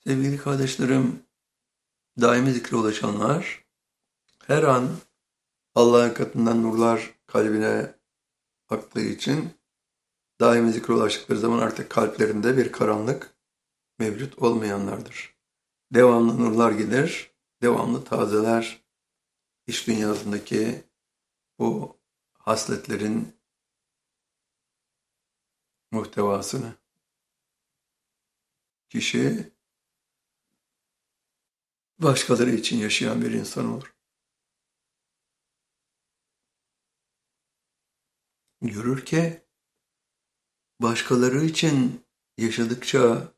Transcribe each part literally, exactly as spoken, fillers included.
Sevgili kardeşlerim, daimi zikre ulaşanlar, her an Allah'ın katından nurlar kalbine aktığı için daimi zikre ulaştıkları zaman artık kalplerinde bir karanlık mevcut olmayanlardır. Devamlı nurlar gelir, devamlı tazeler iç dünyasındaki bu hasletlerin muhtevasını. Kişi başkaları için yaşayan bir insan olur. Görür ki başkaları için yaşadıkça,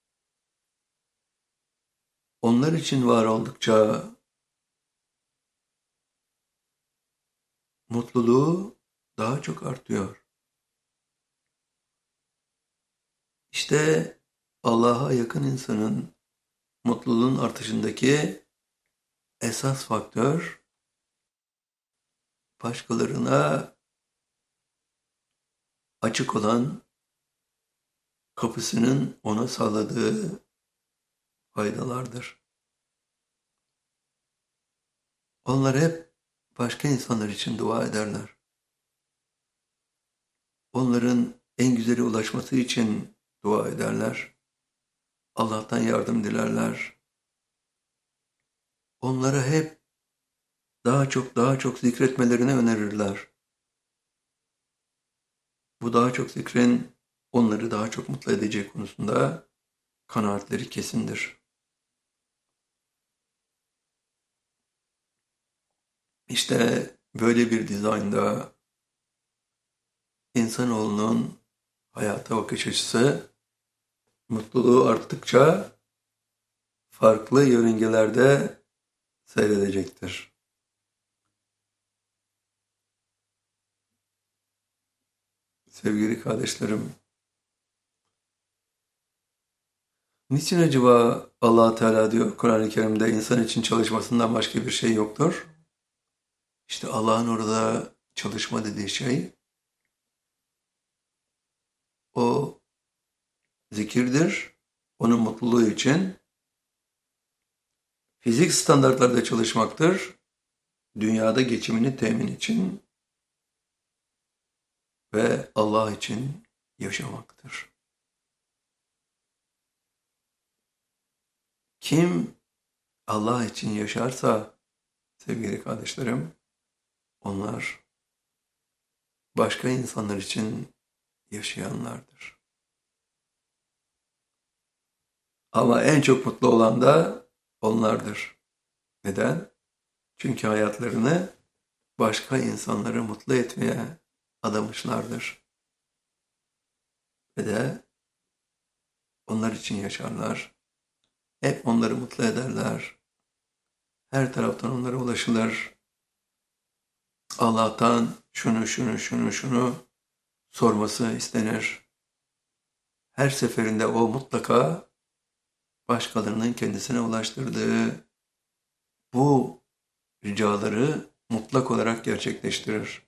onlar için var oldukça mutluluğu daha çok artıyor. İşte Allah'a yakın insanın mutluluğun artışındaki esas faktör, başkalarına açık olan kapısının ona sağladığı faydalardır. Onlar hep başka insanlar için dua ederler. Onların en güzeli ulaşması için dua ederler. Allah'tan yardım dilerler. Onlara hep daha çok daha çok zikretmelerini önerirler. Bu daha çok zikrin onları daha çok mutlu edeceği konusunda kanaatleri kesindir. İşte böyle bir dizaynda insanoğlunun hayata bakış açısı mutluluğu arttıkça farklı yörüngelerde seyredecektir. Sevgili kardeşlerim, niçin acaba Allah Teala diyor Kur'an-ı Kerim'de insan için çalışmasından başka bir şey yoktur? İşte Allah'ın orada çalışma dediği şey o zikirdir. Onun mutluluğu için fizik standartlarda çalışmaktır. Dünyada geçimini temin için ve Allah için yaşamaktır. Kim Allah için yaşarsa sevgili kardeşlerim, onlar başka insanlar için yaşayanlardır. Ama en çok mutlu olan da onlardır. Neden? Çünkü hayatlarını başka insanları mutlu etmeye adamışlardır. Ve de onlar için yaşarlar. Hep onları mutlu ederler. Her taraftan onlara ulaşılır. Allah'tan şunu şunu şunu şunu sorması istenir. Her seferinde o mutlaka başkalarının kendisine ulaştırdığı bu ricaları mutlak olarak gerçekleştirir.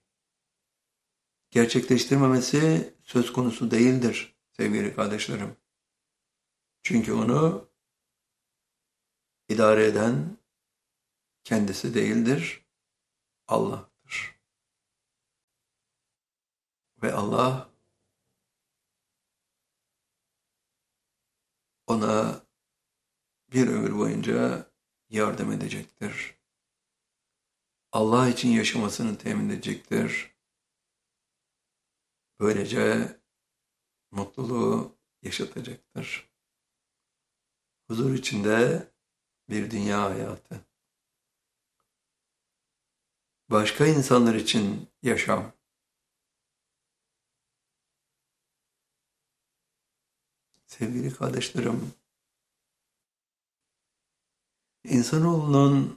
Gerçekleştirmemesi söz konusu değildir sevgili kardeşlerim. Çünkü onu idare eden kendisi değildir, Allah'tır. Ve Allah ona bir ömür boyunca yardım edecektir. Allah için yaşamasını temin edecektir. Böylece mutluluğu yaşatacaktır. Huzur içinde bir dünya hayatı. Başka insanlar için yaşam. Sevgili kardeşlerim, insanoğlunun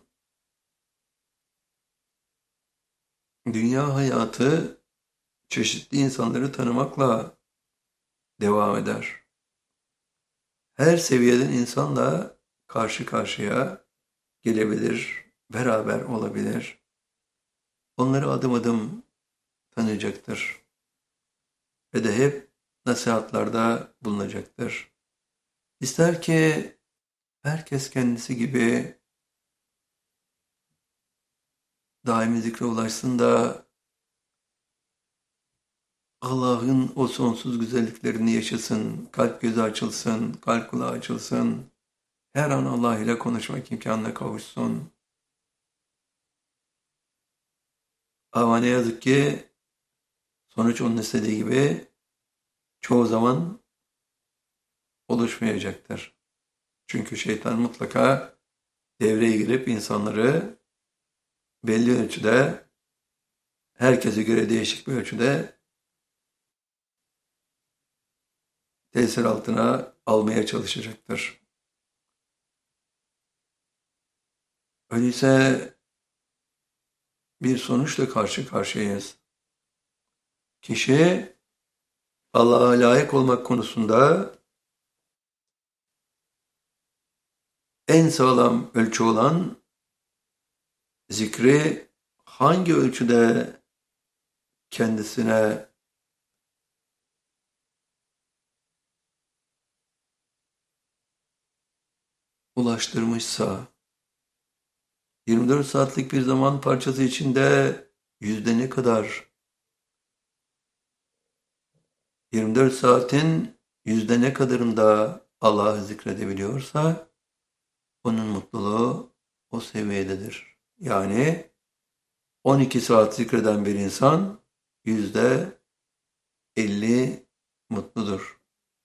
dünya hayatı çeşitli insanları tanımakla devam eder. Her seviyeden insanla karşı karşıya gelebilir, beraber olabilir. Onları adım adım tanıyacaktır. Ve de hep nasihatlarda bulunacaktır. İster ki herkes kendisi gibi daimi zikre ulaşsın da Allah'ın o sonsuz güzelliklerini yaşasın, kalp gözü açılsın, kalp kulağı açılsın, her an Allah ile konuşmak imkanına kavuşsun. Ama ne yazık ki sonuç onun istediği gibi çoğu zaman oluşmayacaktır. Çünkü şeytan mutlaka devreye girip insanları belli ölçüde, herkese göre değişik bir ölçüde tesir altına almaya çalışacaktır. Öyleyse bir sonuçla karşı karşıyayız. Kişi Allah'a layık olmak konusunda en sağlam ölçü olan zikri hangi ölçüde kendisine ulaştırmışsa, yirmi dört saatlik bir zaman parçası içinde yüzde ne kadar, yirmi dört saatin yüzde ne kadarında Allah'ı zikredebiliyorsa, onun mutluluğu o seviyededir. Yani on iki saat zikreden bir insan yüzde elli mutludur.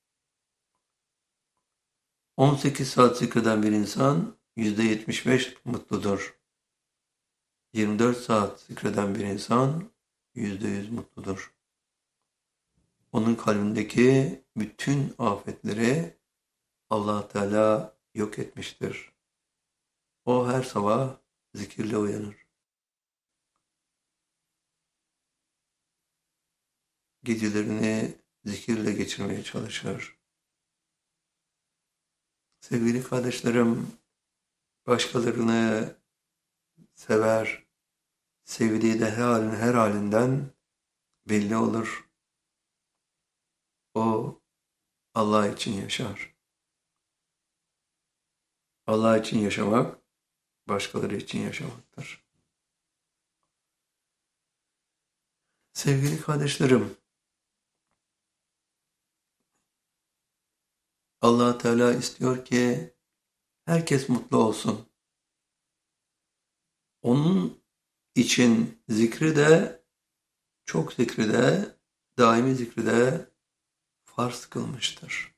on sekiz saat zikreden bir insan yüzde yetmiş beş mutludur. yirmi dört saat zikreden bir insan yüzde yüz mutludur. Onun kalbindeki bütün afetleri Allah Teala yok etmiştir. O her sabah zikirle uyanır. Gecelerini zikirle geçirmeye çalışır. Sevgili kardeşlerim, başkalarını sever, sevdiği de her halin her halinden belli olur. O Allah için yaşar. Allah için yaşamak, başkaları için yaşamaktır. Sevgili kardeşlerim, Allah Teala istiyor ki herkes mutlu olsun. Onun için zikri de, çok zikri de, daimi zikri de farz kılmıştır.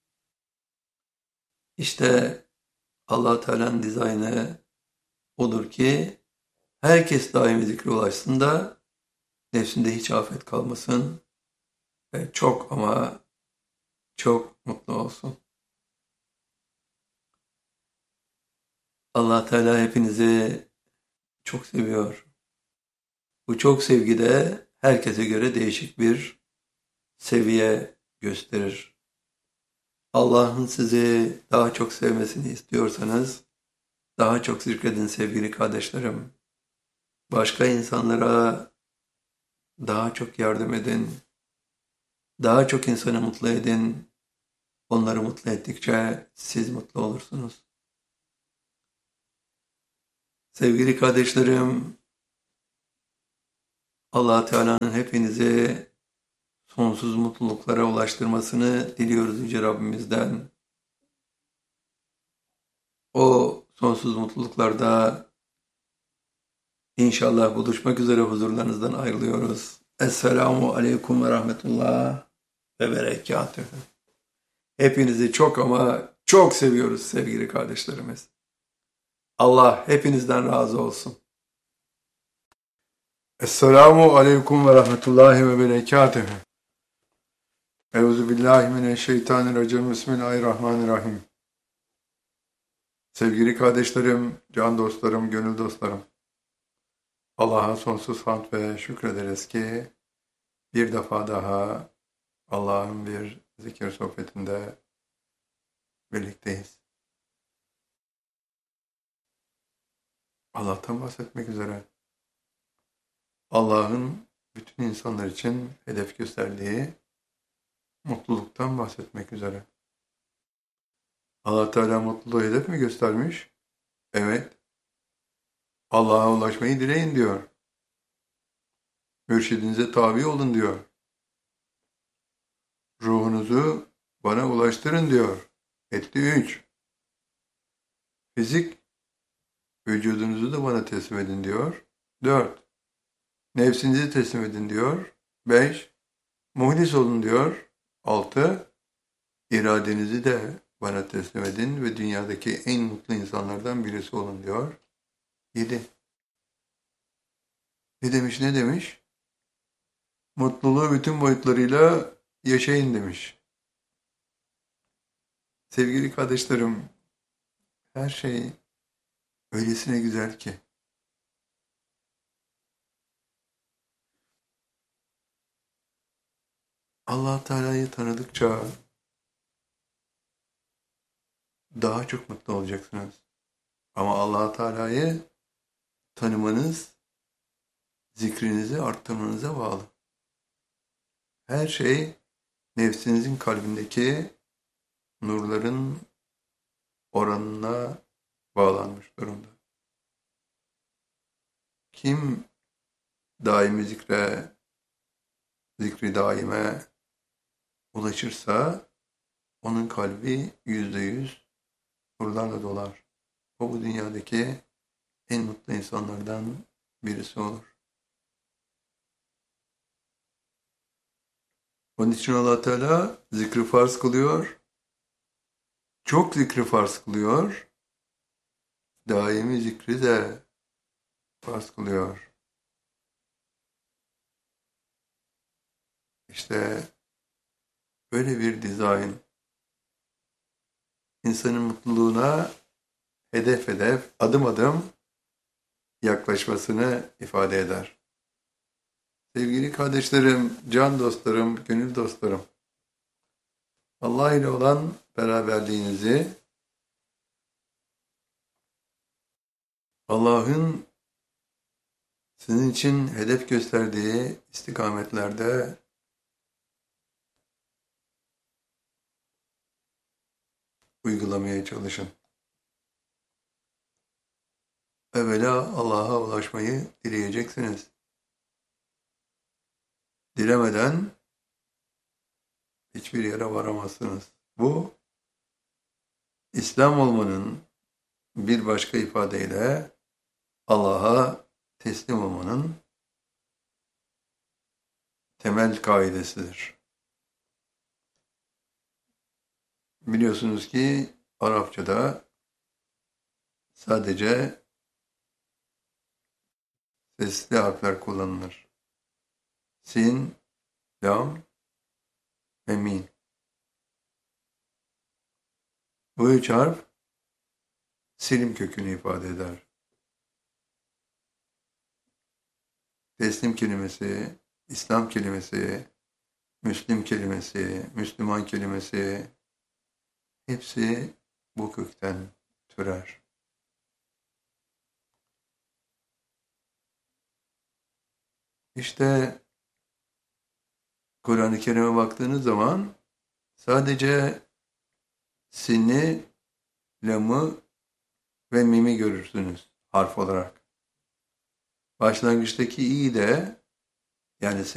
İşte Allah Teala'nın dizaynı odur ki herkes daimi zikre ulaşsın da nefsinde hiç afet kalmasın ve çok ama çok mutlu olsun. Allah Teala hepinizi çok seviyor. Bu çok sevgi de herkese göre değişik bir seviye gösterir. Allah'ın sizi daha çok sevmesini istiyorsanız daha çok zikredin sevgili kardeşlerim. Başka insanlara daha çok yardım edin. Daha çok insanı mutlu edin. Onları mutlu ettikçe siz mutlu olursunuz. Sevgili kardeşlerim, Allah Teala'nın hepinizi sonsuz mutluluklara ulaştırmasını diliyoruz Yüce Rabbimizden. O sonsuz mutluluklarda inşallah buluşmak üzere huzurlarınızdan ayrılıyoruz. Esselamu Aleyküm ve Rahmetullah ve Berekatühü. Hepinizi çok ama çok seviyoruz sevgili kardeşlerimiz. Allah hepinizden razı olsun. Esselamu Aleyküm ve Rahmetullahi ve Berekatühü. Euzubillahimineşşeytanirracim. Bismillahirrahmanirrahim. Sevgili kardeşlerim, can dostlarım, gönül dostlarım. Allah'a sonsuz hamd ve şükrederiz ki bir defa daha Allah'ın bir zikir sohbetinde birlikteyiz. Allah'tan bahsetmek üzere. Allah'ın bütün insanlar için hedef gösterdiği mutluluktan bahsetmek üzere. Allah Teala mutluluğu hedef mi göstermiş? Evet. Allah'a ulaşmayı dileyin diyor. Mürşidinize tabi olun diyor. Ruhunuzu bana ulaştırın diyor. Etti üç. Fizik, vücudunuzu da bana teslim edin diyor. Dört. Nefsinizi teslim edin diyor. Beş. Muhlis olun diyor. Altı. İradenizi de bana teslim edin ve dünyadaki en mutlu insanlardan birisi olun diyor. Yedi. Ne demiş ne demiş? Mutluluğu bütün boyutlarıyla yaşayın demiş. Sevgili kardeşlerim, her şey öylesine güzel ki. Allah Teala'yı tanıdıkça daha çok mutlu olacaksınız. Ama Allah Teala'yı tanımanız zikrinizi arttırmanıza bağlı. Her şey nefsinizin kalbindeki nurların oranına bağlanmış durumda. Kim daimi zikre, zikri daime ulaşırsa onun kalbi yüzde yüz nurlarla dolar. O bu dünyadaki en mutlu insanlardan birisi olur. Onun için Allah Teala zikri farz kılıyor. Çok zikri farz kılıyor. Daimi zikri de farz kılıyor. İşte böyle bir dizayn insanın mutluluğuna hedef hedef, adım adım yaklaşmasını ifade eder. Sevgili kardeşlerim, can dostlarım, gönül dostlarım, Allah ile olan beraberliğinizi, Allah'ın sizin için hedef gösterdiği istikametlerde uygulamaya çalışın. Evvela Allah'a ulaşmayı dileyeceksiniz. Dilemeden hiçbir yere varamazsınız. Bu, İslam olmanın bir başka ifadeyle Allah'a teslim olmanın temel kaidesidir. Biliyorsunuz ki Arapçada sadece sesli harfler kullanılır. Sin, lam ve min. Bu üç harf silim kökünü ifade eder. Teslim kelimesi, İslam kelimesi, Müslim kelimesi, Müslüman kelimesi hepsi bu kökten türer. İşte Kur'an-ı Kerim'e baktığınız zaman sadece sinni, lamı ve mimi görürsünüz harf olarak. Başlangıçtaki i de yani